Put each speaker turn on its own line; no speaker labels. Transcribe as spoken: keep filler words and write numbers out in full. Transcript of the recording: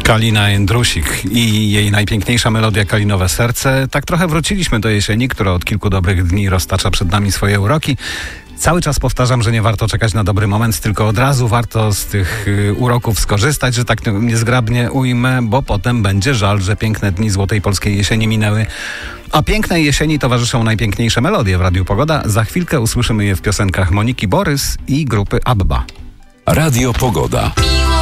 Kalina Jędrusik i jej najpiękniejsza melodia Kalinowe Serce. Tak trochę wróciliśmy do jesieni, która od kilku dobrych dni roztacza przed nami swoje uroki. Cały czas powtarzam, że nie warto czekać na dobry moment, tylko od razu warto z tych y, uroków skorzystać, że tak niezgrabnie ujmę, bo potem będzie żal, że piękne dni złotej polskiej jesieni minęły. A pięknej jesieni towarzyszą najpiękniejsze melodie w Radiu Pogoda. Za chwilkę usłyszymy je w piosenkach Moniki Borys i grupy ABBA.
Radio Pogoda.